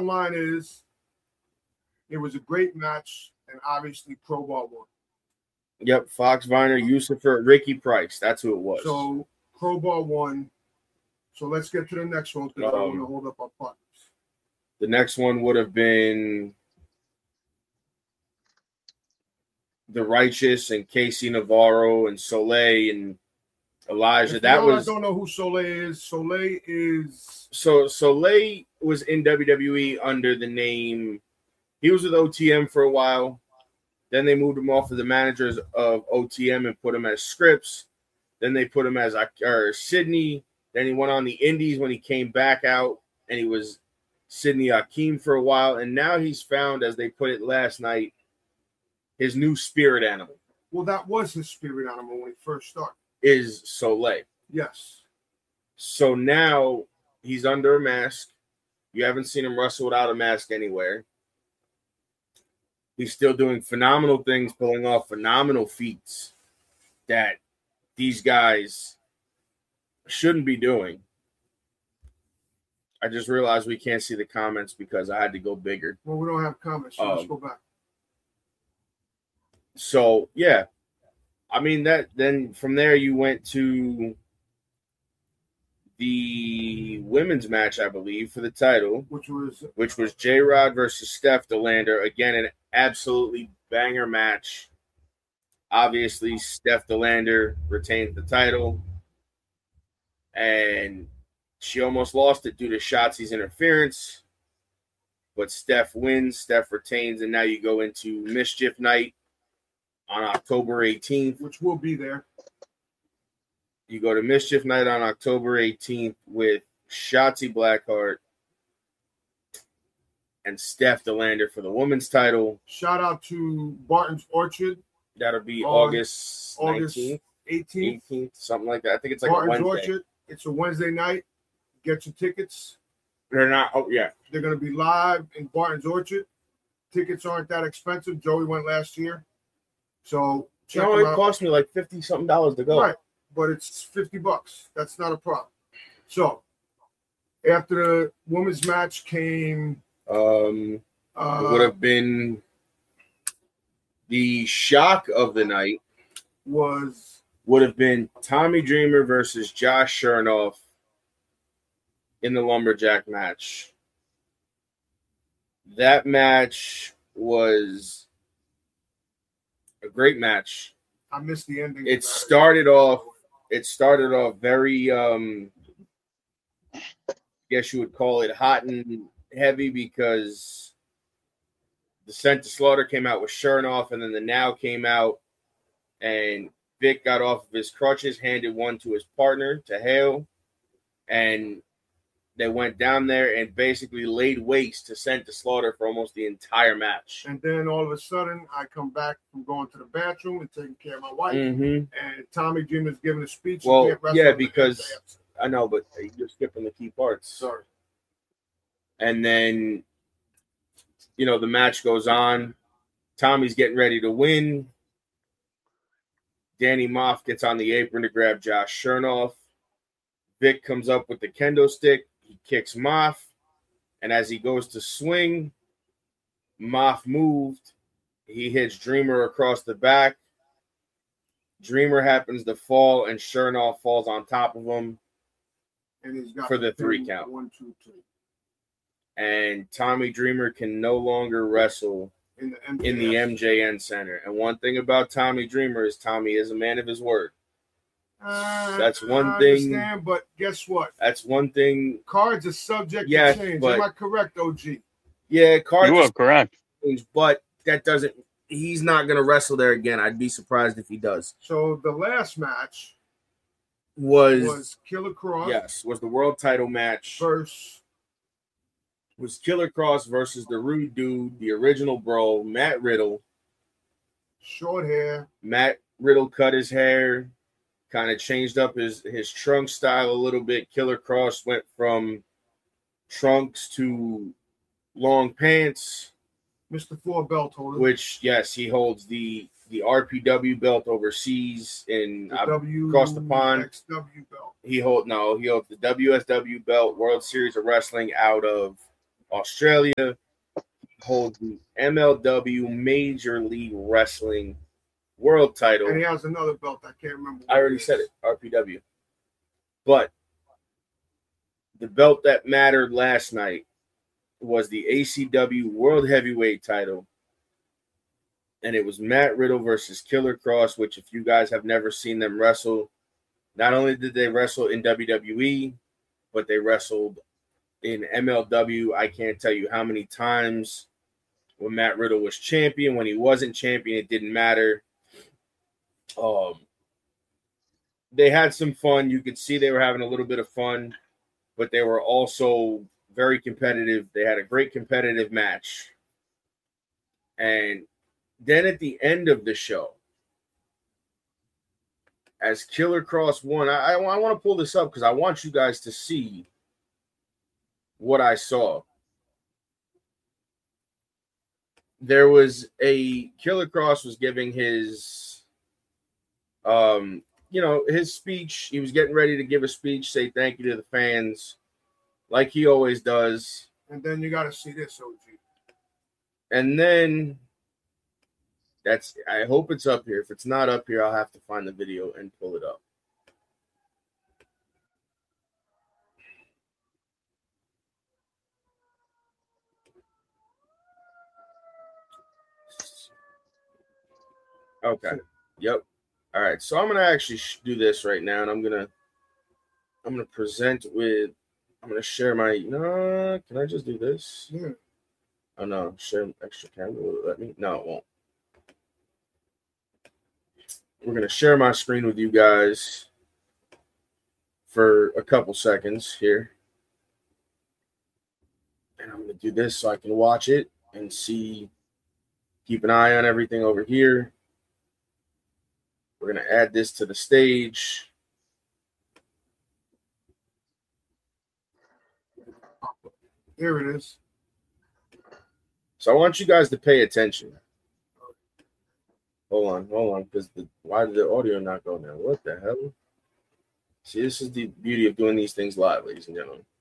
line is, it was a great match, and obviously Crowbar won. Yep, Fox Viner, Yusufer, Ricky Price. That's who it was. So Crowbar won. So let's get to the next one because I want to hold up our partners. The next one would have been The Righteous and Casey Navarro and Soleil and Elijah. I don't know who Soleil is. Soleil was in WWE under the name. He was with OTM for a while. Then they moved him off of the managers of OTM and put him as Scripps. Then they put him as Sydney. Then he went on the Indies when he came back out, and he was Sidney Akeem for a while. And now he's found, as they put it last night, his new spirit animal. Well, that was his spirit animal when he first started. Is Soleil. Yes. So now he's under a mask. You haven't seen him wrestle without a mask anywhere. He's still doing phenomenal things, pulling off phenomenal feats that these guys shouldn't be doing. I just realized we can't see the comments because I had to go bigger. Well, we don't have comments, so let's go back. So, yeah. I mean, then from there you went to the women's match, I believe, for the title, which was J-Rod versus Steph DeLander. Again, an absolutely banger match. Obviously, Steph DeLander retains the title, and she almost lost it due to Shotzi's interference, but Steph wins, Steph retains, and now you go into Mischief Night on October 18th. Which will be there. You go to Mischief Night on October 18th with Shotzi Blackheart and Steph DeLander for the women's title. Shout out to Barton's Orchard. That'll be August 19th. 18th, something like that. I think it's like Barton's a Wednesday. Orchard. It's a Wednesday night. Get your tickets. They're not. Oh, yeah. They're going to be live in Barton's Orchard. Tickets aren't that expensive. Joey went last year. So check them out. It cost me like $50-something to go. Right. But it's $50. That's not a problem. So after the women's match came, it would have been the shock of the night. Would have been Tommy Dreamer versus Josh Chernoff in the Lumberjack match. That match was a great match. I missed the ending. It started off very I guess you would call it hot and heavy because the Sent to Slaughter came out with Chernoff, and then the Now came out, and Vic got off of his crutches, handed one to his partner, to Hale, and they went down there and basically laid waste to Sent to Slaughter for almost the entire match. And then all of a sudden, I come back from going to the bathroom and taking care of my wife, and Tommy Dreamer's giving a speech. Well, yeah, because I know, but you're skipping the key parts. Sorry. And then, the match goes on. Tommy's getting ready to win. Danny Moff gets on the apron to grab Josh Chernoff. Vic comes up with the kendo stick. He kicks Moff. And as he goes to swing, Moff moved. He hits Dreamer across the back. Dreamer happens to fall, and Chernoff falls on top of him for the 3 count. 1, 2, 3. And Tommy Dreamer can no longer wrestle in the MJN Center. And one thing about Tommy Dreamer is Tommy is a man of his word. That's one thing. But guess what? That's one thing. Cards are subject to change. Am I correct, OG? Yeah, cards. You are correct. But that doesn't. He's not going to wrestle there again. I'd be surprised if he does. So the last match was Killer Kross. Yes, was the world title match. Was Killer Kross versus the Rude Dude, the original bro, Matt Riddle. Short hair. Matt Riddle cut his hair, kind of changed up his trunk style a little bit. Killer Kross went from trunks to long pants. Mr. 4 belt holder. Which, yes, he holds the RPW belt overseas across the pond. XW belt. He holds the WSW belt, World Series of Wrestling, out of Australia. Holds the MLW Major League Wrestling World title. And he has another belt. I can't remember. I already said it, RPW. But the belt that mattered last night was the ACW World Heavyweight title. And it was Matt Riddle versus Killer Kross, which if you guys have never seen them wrestle, not only did they wrestle in WWE, but they wrestled in MLW. I can't tell you how many times when Matt Riddle was champion. When he wasn't champion, it didn't matter. They had some fun. You could see they were having a little bit of fun, but they were also very competitive. They had a great competitive match. And then at the end of the show, as Killer Kross won, I want to pull this up because I want you guys to see what I saw. There was Killer Kross was giving his, his speech. He was getting ready to give a speech, say thank you to the fans, like he always does. And then you got to see this, OG. And then I hope it's up here. If it's not up here, I'll have to find the video and pull it up. Okay. Yep. All right. So I'm gonna actually do this right now, and I'm gonna present with. I'm gonna share my. No, can I just do this? Yeah. Oh no, share extra camera. Will it let me? No, it won't. We're gonna share my screen with you guys for a couple seconds here, and I'm gonna do this so I can watch it and see. Keep an eye on everything over here. We're going to add this to the stage. Here it is. So I want you guys to pay attention. Hold on, because why did the audio not go now? What the hell? See, this is the beauty of doing these things live, ladies and gentlemen.